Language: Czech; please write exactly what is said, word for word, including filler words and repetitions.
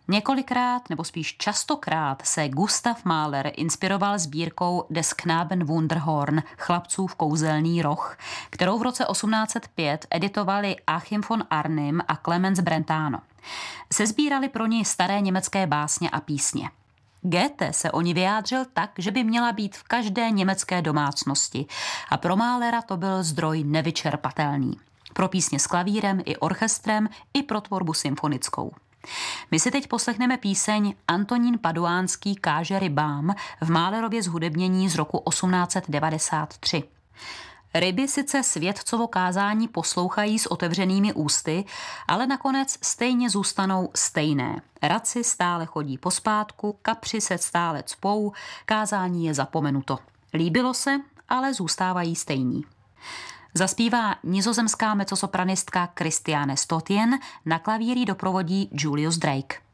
Několikrát, nebo spíš častokrát, se Gustav Mahler inspiroval sbírkou Des Knaben Wunderhorn, Chlapcův kouzelný roh, kterou v roce osmnáct set pět editovali Achim von Arnim a Clemens Brentano. Sezbírali pro ní staré německé básně a písně. Goethe se o ní vyjádřil tak, že by měla být v každé německé domácnosti a pro Mahlera to byl zdroj nevyčerpatelný. Pro písně s klavírem i orchestrem i pro tvorbu symfonickou. My si teď poslechneme píseň Antonín Paduánský káže rybám v Mahlerově zhudebnění z roku osmnáct set devadesát tři. Ryby sice světcovo kázání poslouchají s otevřenými ústy, ale nakonec stejně zůstanou stejné. Raci stále chodí pospátku, kapři se stále cpou, kázání je zapomenuto. Líbilo se, ale zůstávají stejní. Zaspívá nizozemská mezzosopranistka Christiane Stotjen, na klavíri doprovodí Julius Drake.